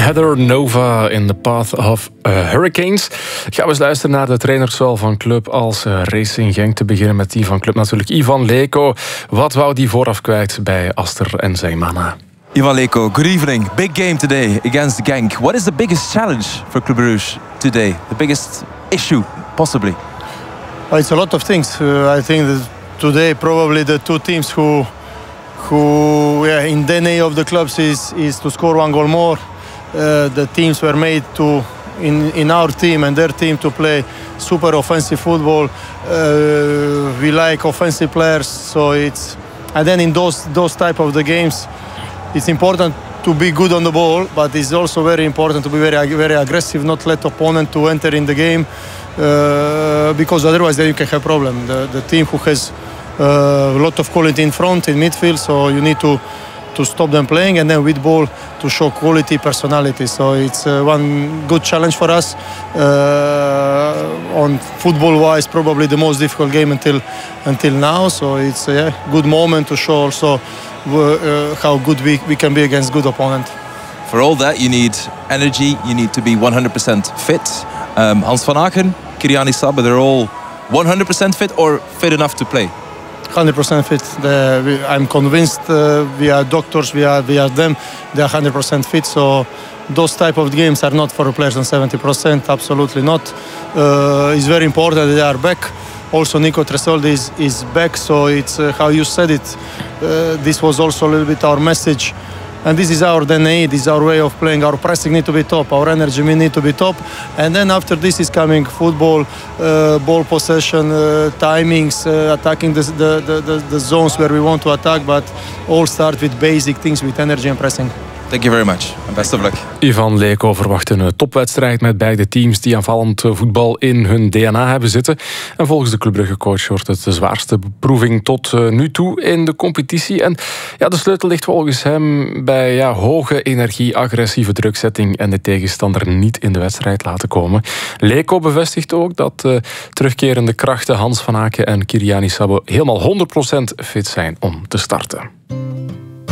Heather Nova in The Path of Hurricanes. Gaan we eens luisteren naar de trainerswel van club als Racing Genk. Te beginnen met die van club natuurlijk, Ivan Leko. Wat wou die vooraf kwijt bij Aster en zijn mannen? Ivan Leko, good evening. Big game today against Genk. What is the biggest challenge for Club Brugge today? The biggest issue, possibly? Well, it's a lot of things. I think that today probably the two teams who in DNA of the clubs is to score one goal more. The teams were made to in our team and their team to play super offensive football. We like offensive players, so it's and then in those type of the games, it's important to be good on the ball, but it's also very important to be very aggressive, not let opponent to enter in the game, because otherwise then you can have problem. The team who has a lot of quality in front, in midfield, so you need to stop them playing, and then with ball to show quality, personality. So it's one good challenge for us. On football-wise, probably the most difficult game until now. So it's a good moment to show also how good we can be against good opponent. For all that, you need energy. You need to be 100% fit. Hans van Aken, Kyriani Sabah, they're all 100% fit or fit enough to play? 100% fit. I'm convinced we are doctors, we are them. They are 100% fit. So those type of games are not for players on 70%. Absolutely not. It's very important that they are back. Also, Nico Tresoldi is back. So it's how you said it. This was also a little bit our message. And this is our DNA, this is our way of playing. Our pressing need to be top, our energy need to be top. And then after this is coming football, ball possession, timings, attacking the zones where we want to attack. But all start with basic things, with energy and pressing. Thank you very much. And best of luck. Ivan Leko verwacht een topwedstrijd met beide teams die aanvallend voetbal in hun DNA hebben zitten. En volgens de Club Brugge coach wordt het de zwaarste beproeving tot nu toe in de competitie. En ja, de sleutel ligt volgens hem bij hoge energie, agressieve drukzetting en de tegenstander niet in de wedstrijd laten komen. Leko bevestigt ook dat terugkerende krachten Hans van Aken en Kyriani Sabah helemaal 100% fit zijn om te starten.